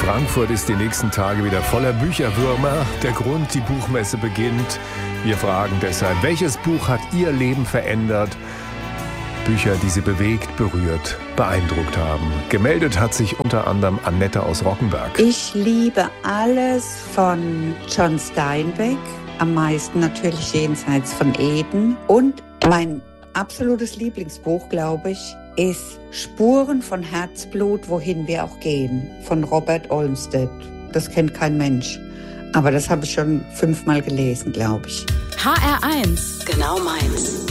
Frankfurt ist die nächsten Tage wieder voller Bücherwürmer. Der Grund, die Buchmesse beginnt. Wir fragen deshalb, welches Buch hat Ihr Leben verändert? Bücher, die Sie bewegt, berührt, beeindruckt haben. Gemeldet hat sich unter anderem Annette aus Rockenberg. Ich liebe alles von John Steinbeck, am meisten natürlich Jenseits von Eden. Und mein absolutes Lieblingsbuch, glaube ich, ist Spuren von Herzblut, wohin wir auch gehen, von Robert Olmsted. Das kennt kein Mensch, aber das habe ich schon 5-mal gelesen, glaube ich. HR1, genau meins.